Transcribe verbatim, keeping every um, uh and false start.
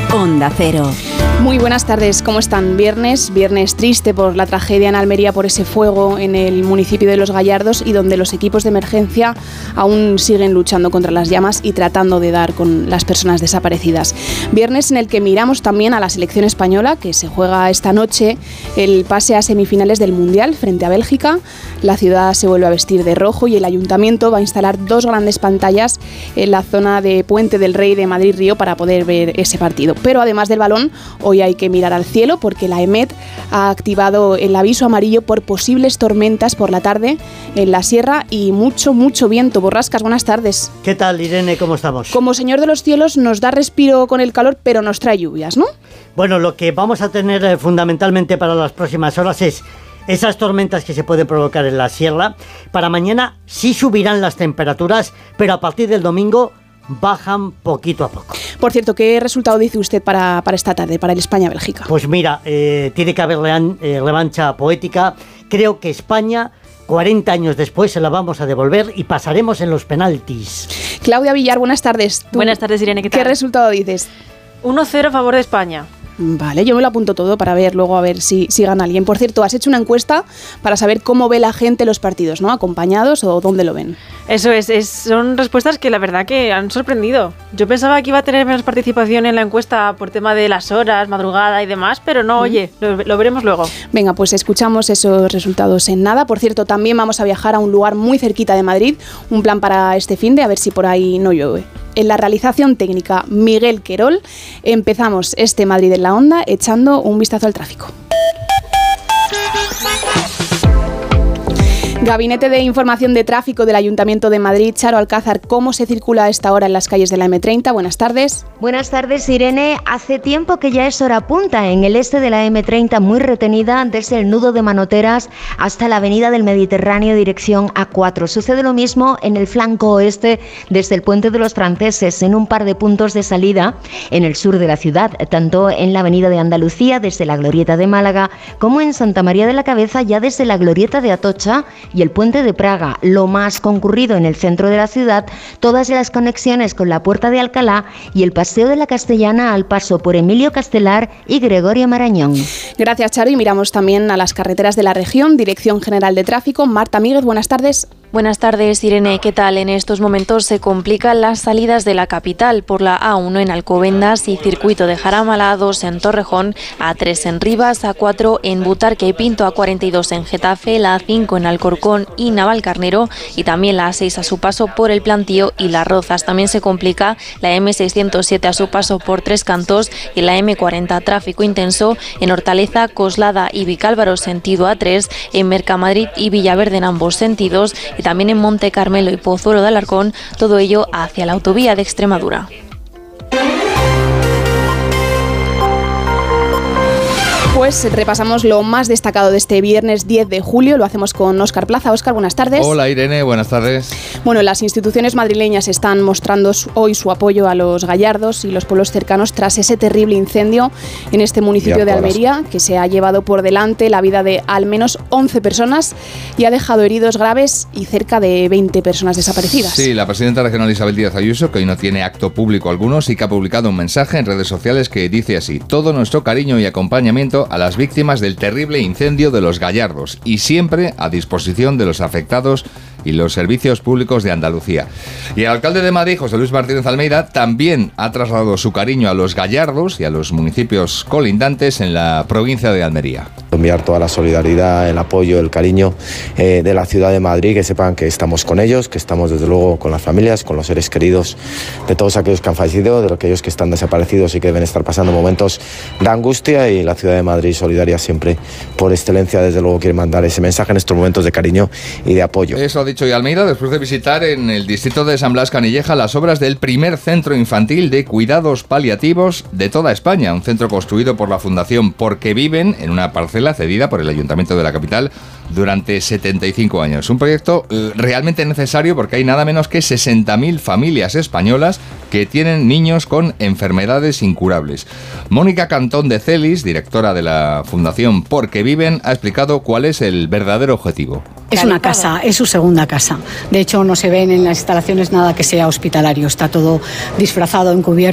Onda Cero. Muy buenas tardes, ¿cómo están? Viernes, viernes triste por la tragedia en Almería por ese fuego en el municipio de Los Gallardos y donde los equipos de emergencia aún siguen luchando contra las llamas y tratando de dar con las personas desaparecidas. Viernes en el que miramos también a la selección española, que se juega esta noche el pase a semifinales del Mundial frente a Bélgica. La ciudad se vuelve a vestir de rojo y el ayuntamiento va a instalar dos grandes pantallas en la zona de Puente del Rey de Madrid-Río para poder ver ese partido. Pero además del balón, hoy hay que mirar al cielo porque la EMET ha activado el aviso amarillo por posibles tormentas por la tarde en la sierra y mucho, mucho viento. Borrascas, buenas tardes. ¿Qué tal, Irene? ¿Cómo estamos? Como señor de los cielos nos da respiro con el calor, pero nos trae lluvias, ¿no? Bueno, lo que vamos a tener eh, fundamentalmente para las próximas horas es esas tormentas que se pueden provocar en la sierra. Para mañana sí subirán las temperaturas, pero a partir del domingo bajan poquito a poco. Por cierto, ¿qué resultado dice usted para, para esta tarde, para el España-Bélgica? Pues mira, eh, tiene que haber rean, eh, revancha poética. Creo que España, cuarenta años después, se la vamos a devolver y pasaremos en los penaltis. Claudia Villar, buenas tardes. ¿Tú buenas tardes, Irene, ¿qué tal? ¿Qué resultado dices? uno cero a favor de España. Vale, yo me lo apunto todo para ver luego a ver si, si gana alguien. Por cierto, has hecho una encuesta para saber cómo ve la gente los partidos, ¿no? ¿Acompañados o dónde lo ven? Eso es, es, son respuestas que la verdad que han sorprendido. Yo pensaba que iba a tener menos participación en la encuesta por tema de las horas, madrugada y demás, pero no, mm. oye, lo, lo veremos luego. Venga, pues escuchamos esos resultados en nada. Por cierto, también vamos a viajar a un lugar muy cerquita de Madrid, un plan para este finde, a ver si por ahí no llueve. En la realización técnica, Miguel Querol. Empezamos este Madrid en la Onda echando un vistazo al tráfico. Gabinete de Información de Tráfico del Ayuntamiento de Madrid, Charo Alcázar, ¿cómo se circula a esta hora en las calles de la eme treinta? Buenas tardes. Buenas tardes, Irene. Hace tiempo que ya es hora punta en el este de la eme treinta, muy retenida desde el nudo de Manoteras hasta la avenida del Mediterráneo dirección A cuatro. Sucede lo mismo en el flanco oeste desde el Puente de los Franceses, en un par de puntos de salida en el sur de la ciudad, tanto en la avenida de Andalucía desde la Glorieta de Málaga como en Santa María de la Cabeza ya desde la Glorieta de Atocha y el Puente de Praga, lo más concurrido en el centro de la ciudad, todas las conexiones con la Puerta de Alcalá y el Paseo de la Castellana al paso por Emilio Castelar y Gregorio Marañón. Gracias, Charo, y miramos también a las carreteras de la región. Dirección General de Tráfico, Marta Míguez, buenas tardes. Buenas tardes, Irene. ¿Qué tal? En estos momentos se complican las salidas de la capital por la A uno en Alcobendas y Circuito de Jaramala, A dos en Torrejón, A tres en Rivas, A cuatro en Butarque y Pinto, A cuarenta y dos en Getafe, la A cinco en Alcorcón y Navalcarnero y también la A seis a su paso por El Plantío y Las Rozas. También se complica la eme seiscientos siete a su paso por Tres Cantos y la eme cuarenta, tráfico intenso en Hortaleza, Coslada y Vicálvaro sentido A tres, en Mercamadrid y Villaverde en ambos sentidos, y también en Monte Carmelo y Pozuelo de Alarcón, todo ello hacia la autovía de Extremadura. Pues repasamos lo más destacado de este viernes diez de julio, lo hacemos con Óscar Plaza. Óscar, buenas tardes. Hola, Irene, buenas tardes. Bueno, las instituciones madrileñas están mostrando hoy su apoyo a los gallardos y los pueblos cercanos tras ese terrible incendio en este municipio de Almería, que se ha llevado por delante la vida de al menos once personas y ha dejado heridos graves y cerca de veinte personas desaparecidas. Sí, la presidenta regional Isabel Díaz Ayuso, que hoy no tiene acto público alguno, sí que ha publicado un mensaje en redes sociales que dice así: todo nuestro cariño y acompañamiento a las víctimas del terrible incendio de Los Gallardos y siempre a disposición de los afectados y los servicios públicos de Andalucía. Y el alcalde de Madrid, José Luis Martínez Almeida, también ha trasladado su cariño a Los Gallardos y a los municipios colindantes en la provincia de Almería. Enviar toda la solidaridad, el apoyo, el cariño eh, de la ciudad de Madrid, que sepan que estamos con ellos, que estamos desde luego con las familias, con los seres queridos de todos aquellos que han fallecido, de aquellos que están desaparecidos y que deben estar pasando momentos de angustia, y la ciudad de Madrid solidaria siempre por excelencia, desde luego quiere mandar ese mensaje en estos momentos de cariño y de apoyo. Eso ha dicho hoy Almeida después de visitar en el distrito de San Blas Canilleja las obras del primer centro infantil de cuidados paliativos de toda España, un centro construido por la Fundación Porque Viven en una parcela cedida por el Ayuntamiento de la capital durante setenta y cinco años. Un proyecto eh, realmente necesario porque hay nada menos que sesenta mil familias españolas que tienen niños con enfermedades incurables. Mónica Cantón de Celis, directora de la Fundación Porque Viven, ha explicado cuál es el verdadero objetivo. Es una casa, es su segunda casa. De hecho, no se ven en las instalaciones nada que sea hospitalario. Está todo disfrazado, encubierto.